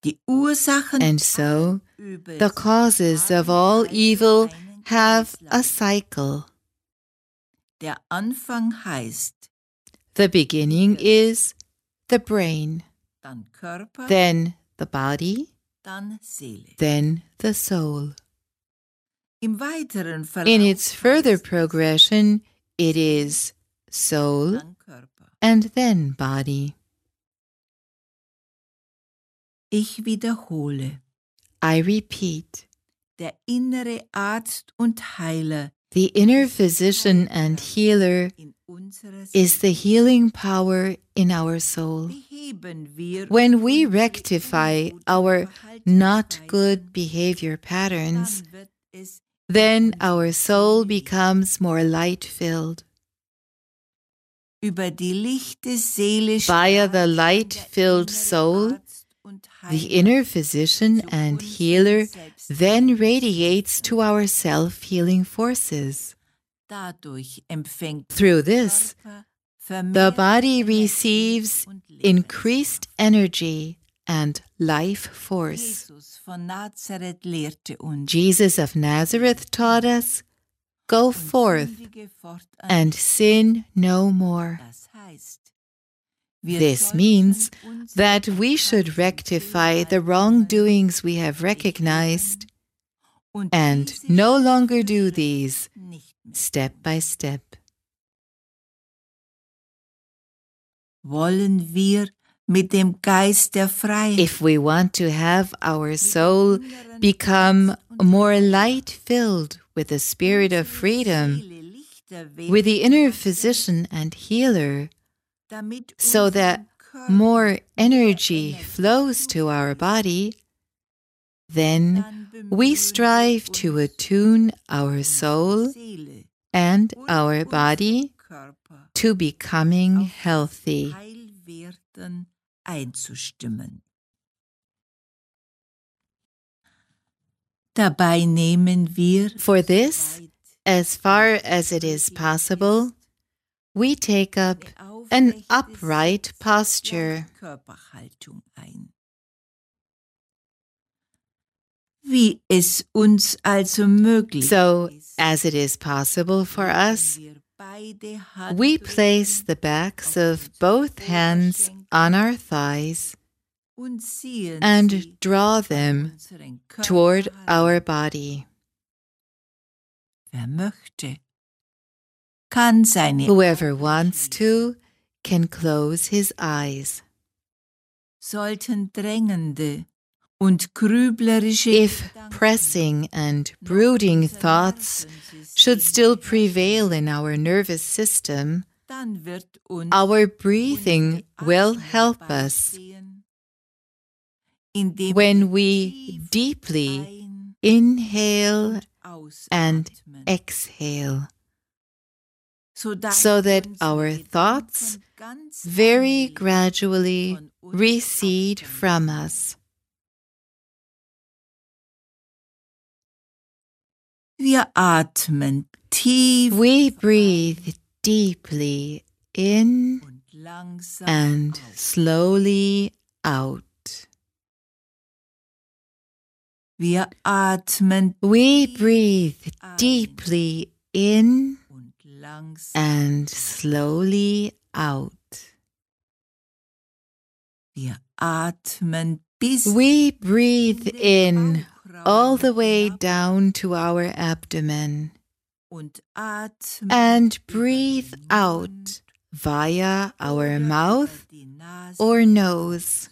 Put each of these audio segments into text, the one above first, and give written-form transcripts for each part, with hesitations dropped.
And so, the causes of all evil have a cycle. Der Anfang heißt, the beginning is the brain, dann Körper, then the body, dann Seele. then the soul. Im weiteren Verlauf In its further progression, it is soul dann Körper. and then body. Ich wiederhole, I repeat, der innere Arzt und Heiler the inner physician and healer in unserer is the healing power in our soul. When we rectify our not good behavior patterns, then our soul becomes more light-filled. Über die lichte Seele Via the light-filled soul, the inner physician and healer then radiates to our self-healing forces. Through this, the body receives increased energy and life force. Jesus of Nazareth taught us, "Go forth and sin no more." This means that we should rectify the wrongdoings we have recognized and no longer do these step by step. Wollen wir mit dem Geist der Freiheit, if we want to have our soul become more light-filled with the spirit of freedom, with the inner physician and healer, so that more energy flows to our body, then we strive to attune our soul and our body to becoming healthy. einzustimmen. Dabei nehmen wir For this, as far as it is possible, we take up an upright posture. Körperhaltung ein. Wie es uns also möglich So, ist, as it is possible for us, wir beide we Handflächen place the backs of both hands on our thighs und ziehen sie and draw them unseren toward Körper our body. Wer möchte, kann seine Whoever Augen wants to can close his eyes. sollten drängende und grüblerische If Gedanken pressing and brooding thoughts should still prevail in our nervous system, dann wird uns our breathing unsere will Atmung help us beistehen, indem when wir we tief deeply ein- inhale und and ausatmen, exhale, sodass so that unsere our Gedanken thoughts ganz very allmählich gradually von uns recede abfallen. from us. Wir atmen tief We breathe deeply in und langsam and aus. slowly out. Wir atmen We tief breathe ein deeply in und langsam and slowly out. Wir atmen bis We breathe in Bauchraum all the way hinab down to our abdomen und atmen and über breathe den out Mund via our oder mouth über die Nase or nose.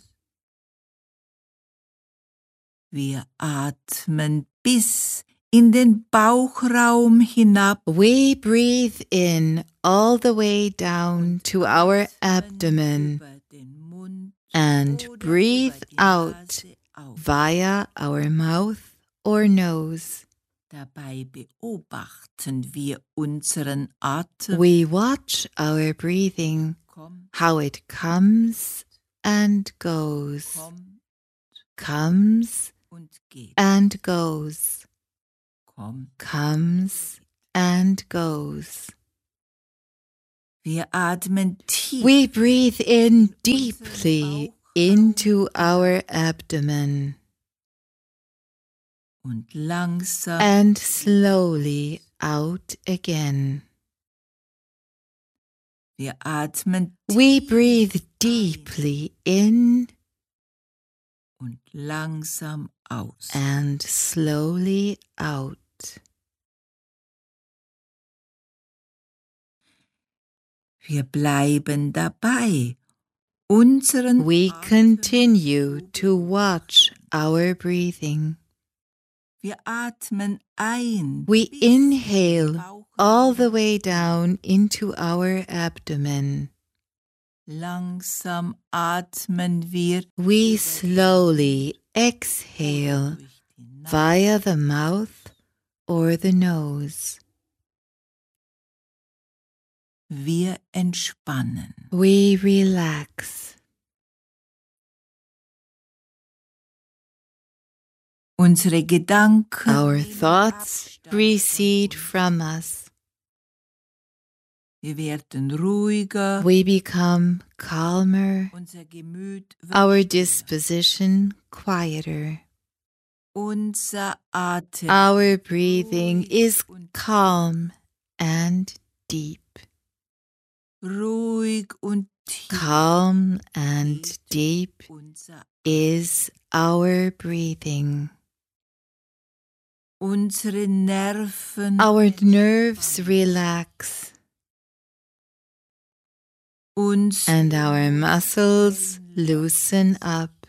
Wir atmen bis in den Bauchraum hinab We breathe in all the way down to our abdomen über den Mund and oder breathe über die out Nase auf. via our mouth or nose. Dabei beobachten wir unseren Atem. We watch our breathing, Kommt, how it comes and goes, kommt comes und geht. and goes, Kommt. comes and goes. Wir atmen tief We breathe in in unseren deeply into our abdomen und langsam and slowly out again. wir atmen We breathe deeply in und langsam aus. and slowly out. Wir bleiben dabei, unseren We Atem continue to watch our breathing. Wir atmen ein. We bis in die inhale all the Bauchnabel. way down into our abdomen. Langsam atmen wir We slowly exhale durch die Nase. via the mouth or the nose. Wir entspannen. We relax. Unsere Gedanken Our nehmen thoughts Abstand recede von uns. from us. Wir werden ruhiger. We become calmer, Unser Gemüt wird our stiller. disposition quieter. Unser Atem Our breathing ruhig is und calm and deep. ruhig und tief. Calm and deep Unser is our breathing. Unsere Nerven Our nerves relax uns and our muscles loosen up.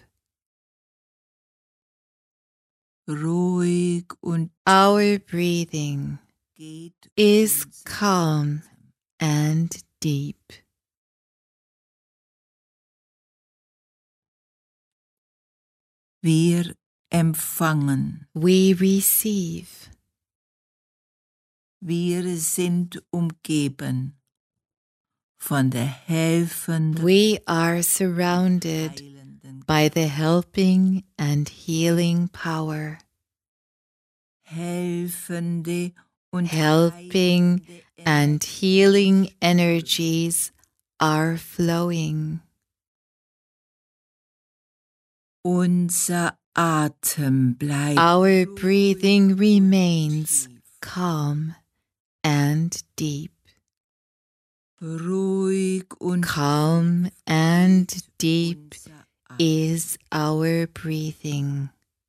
ruhig und Our breathing geht is uns calm and deep. Wir empfangen. We receive. Wir sind umgeben von der helfenden, We are surrounded heilenden, by the helping and healing power. helfende und Helping heilende and healing energies are flowing. Unser Atem bleibt Our ruhig breathing und remains tief. calm and deep. Ruhig und Calm and tief deep unser Atem. is our breathing.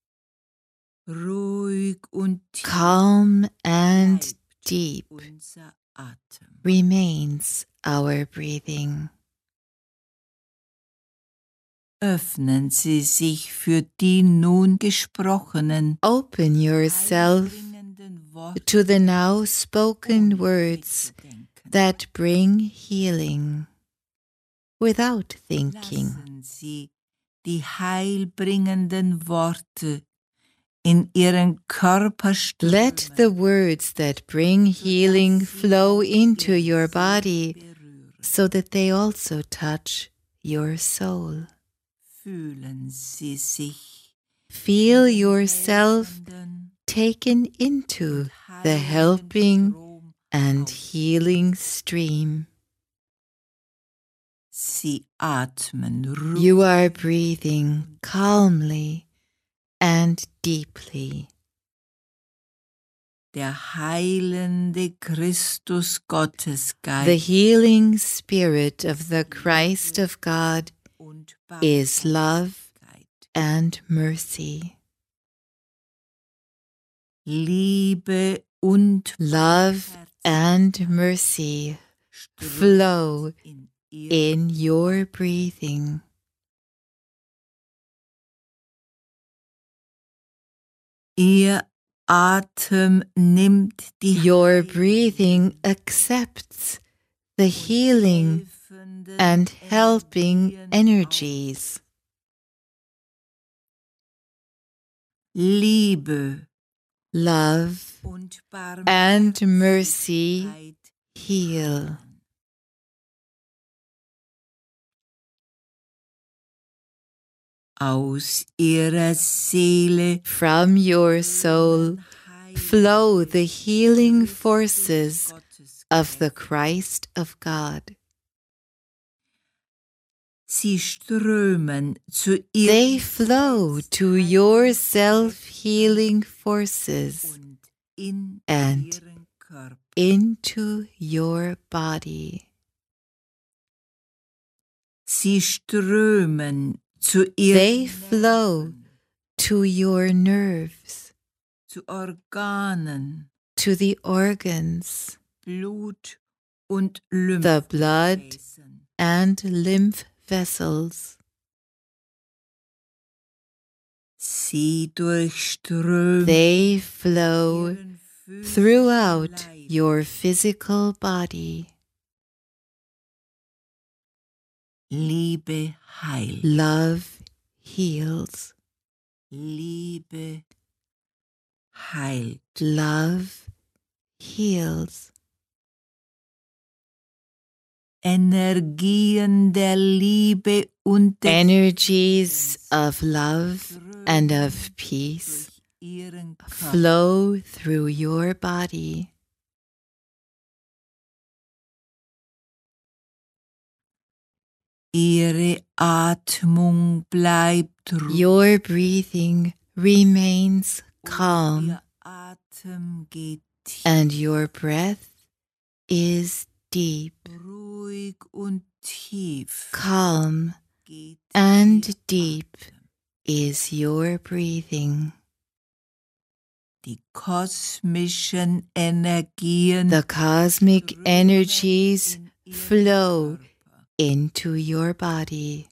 Ruhig und tief Calm and bleibt deep unser Atem. remains our breathing. Öffnen Sie sich für die nun gesprochenen, Open yourself heilbringenden Worte, to the now spoken ohne words mitzudenken. that bring healing without thinking. Lassen Sie die heilbringenden Worte in Ihren Körper Let strömen, the words that bring healing sodass sie flow auch into Ihre your Seele body berühren. so that they also touch your soul. Fühlen Sie sich Feel in den yourself helfenden taken into und the heilenden helping Strom and aus. healing stream. Sie atmen ruhig. You are breathing calmly and deeply. Der heilende Christus The Gottesgeist healing spirit of the Christ of God und is love Barmherzigkeit, and mercy. Liebe und Love and Barmherzigkeit mercy strömt flow in in your breathing. Ihr Atem nimmt die Your breathing accepts the healing helfenden and helping Energien energies. Liebe Love und and mercy Barmherzigkeit heal. aus ihrer Seele From your soul flow the healing forces of the Christ of God. Sie strömen zu They ihrem flow to your self-healing forces und in and ihren Körper. into your body. Sie strömen zu ihren They flow Nerven, to your nerves, zu Organen, to the organs, Blut- und the blood Lymphgefäßen. and lymph vessels. Sie durchströmen They flow ihren physischen throughout Leib. your physical body. Liebe heilt. Love heals. Liebe heilt. Love heals. Energien der Liebe und des Energies of love and of peace durch ihren Körper. flow through your body. Ihre Atmung bleibt ruhig. Your breathing remains Und calm, ihr Atem geht tief. and your breath is deep. Ruhig und tief Calm geht and ihr deep Atem. is your breathing. Die kosmischen Energien The cosmic strömen energies in ihren flow Körper. into your body.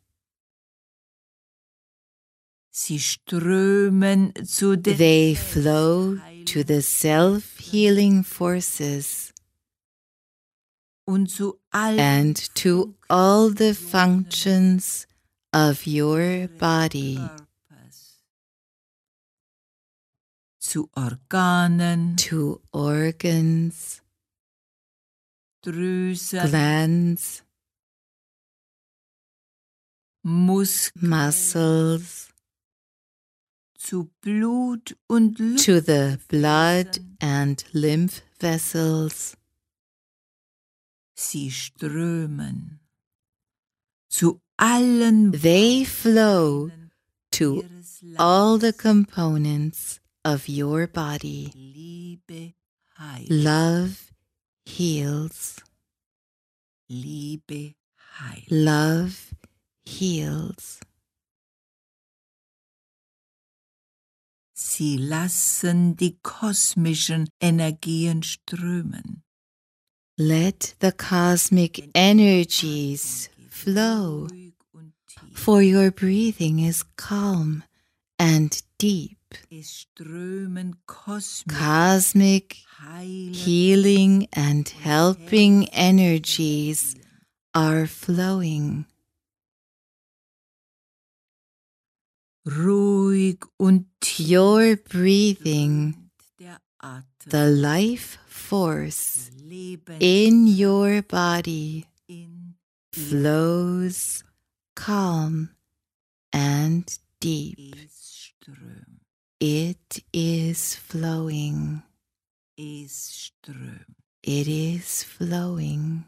Sie strömen zu den They flow to the self-healing forces und zu allen and to all the Funktionen functions of your ihres body, Körpers. Zu Organen, to organs, Drüsen, glands, Muskeln, muscles, zu Blut- und to the blood Lymphgefäßen. and lymph vessels. Sie strömen zu allen They flow Bausteinen to ihres all the Leibes. components of your body. Liebe heilt. Love heals. Liebe heilt. Love heals. Sie lassen die kosmischen Energien strömen. Let the cosmic energies flow, Ruhig und tief. for your breathing is calm and deep. Es strömen Cosmic heilende healing and helping energies are flowing. ruhig und tief. Your breathing, Der Atem. the life force Leben in your body, in flows calm and deep. es strömt. It is flowing. Es strömt. It is flowing.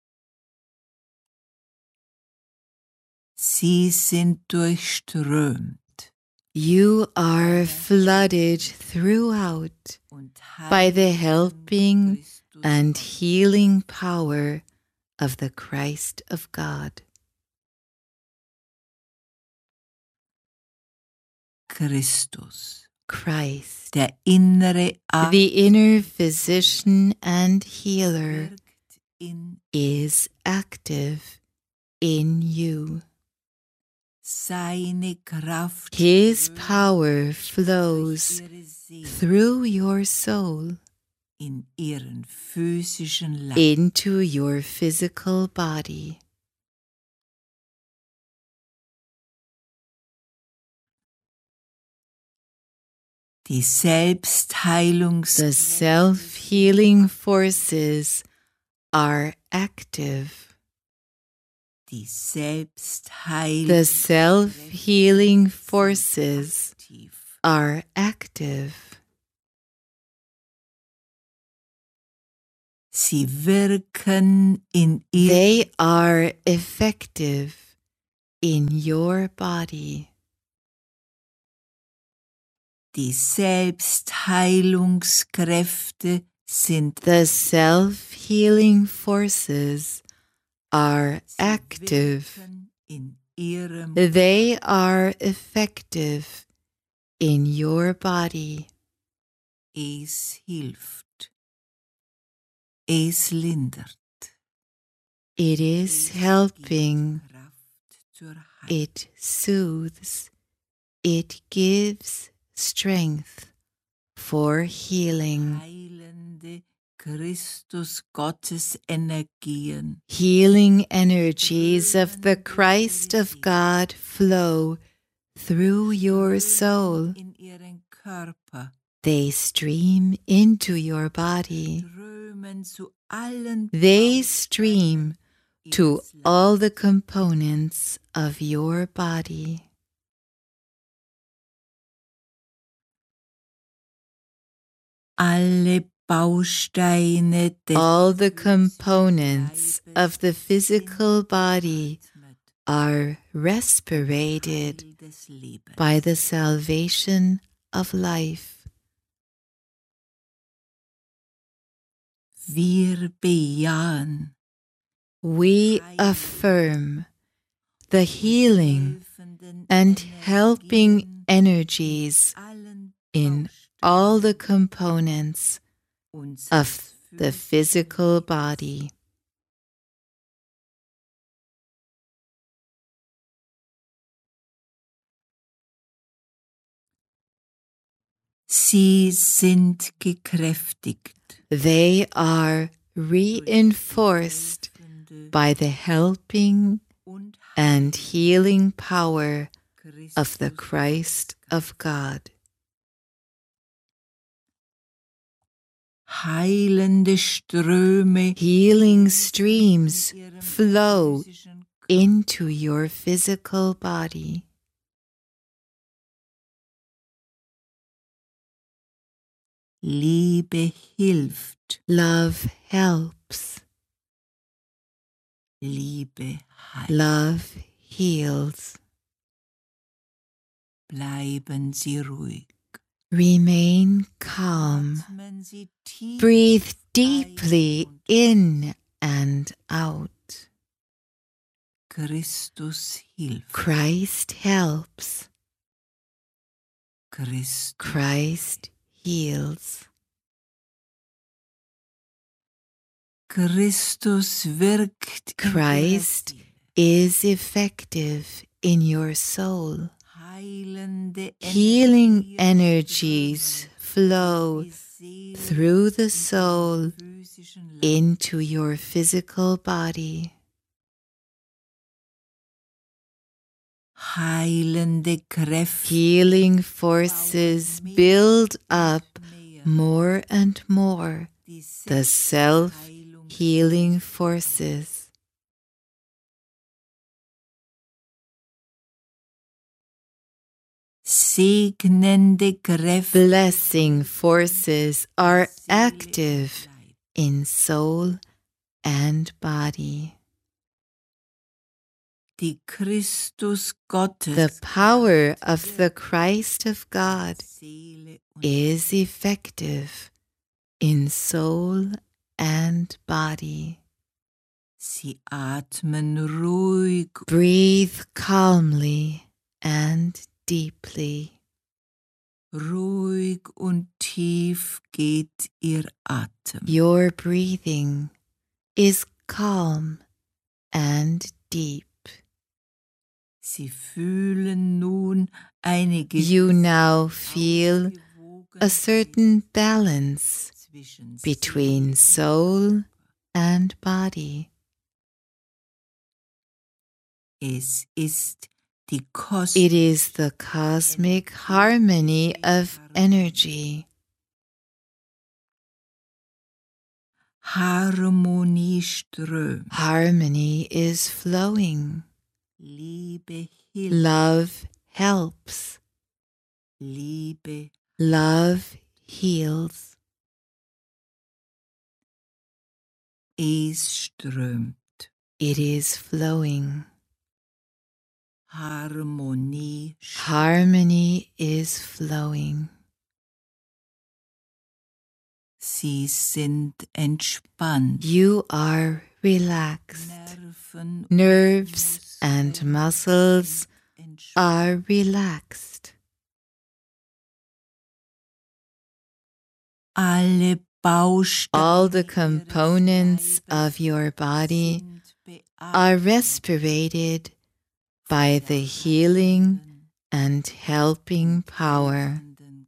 Sie sind durchströmt You are flooded throughout und by the heilen helping Christus and Gott. healing power of the Christ of God. Christus, Christ, der innere Arzt, the inner physician and healer, wirkt in is active in you. seine Kraft His strömt power durch flows ihre Seele through your soul in ihren physischen Leib. into your physical body. Die Selbstheilungs The self-healing forces are active. die The Selbstheilung self-healing forces aktiv. are active. Sie wirken in ihrem They are effective in your body. Die Selbstheilungskräfte sind The self-healing forces are active. wirken in ihrem They are effective in your body. Es hilft. Es lindert. It is helping. Kraft zur Heilung. It soothes. It gives strength for healing. Heilende Christus Gottes Energien Healing energies of the Christ of God flow through your soul. in ihren Körper They stream into your body. strömen zu allen They stream to ihres all the components of your body. Alle Bausteine des All the components of the physical body are respirated Heil des Lebens. by the salvation of life. Wir bejahen We affirm the healing and helping energies allen in all the components unseres of the physical body. Sie sind gekräftigt They are reinforced by the helping und and healing power of the Christus Christ of God. heilende Ströme Healing streams ihrem flow physischen Körper. into your physical body. Liebe hilft, Love helps. Liebe heilt. Love heals. Bleiben Sie ruhig. Remain calm. Atmen Sie tief Breathe deeply in and out. Christus hilft. Christ helps. Christus Christ heals. Christus wirkt in Ihrer Christ Seele. is effective in your soul. Heilende Healing Energien energies flow die Seele through the und soul den physischen Leib. into your physical body. Heilende Kräfte Healing forces build up more and more die the self-healing forces. Segnende Kräfte Blessing forces are active in soul and body. die Christus Gottes The power of the Christ of God Seele und is effective in soul and body. Sie atmen ruhig, Breathe calmly and deeply. ruhig und tief geht Ihr Atem. Your breathing is calm and deep. Sie fühlen nun eine You now feel a certain balance zwischen between soul and body. Es ist die It kosmische is the cosmic harmony of energy. Harmonie strömt. Harmony is flowing. Liebe hilft. Love helps. Liebe Love heals. es strömt. It is flowing. Harmonie. Harmony is flowing. Sie sind entspannt. You are relaxed. Nerves and muscles are relaxed. Alle Bausteine. All the components of your body are respirated by the healing and helping power.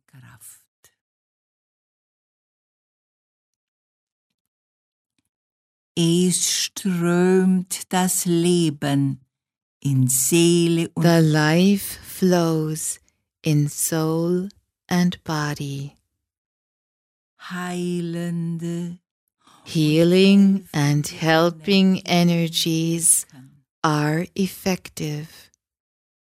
Es strömt das Leben in Seele und The life flows in soul and body. heilende, Healing and helping energies are effective.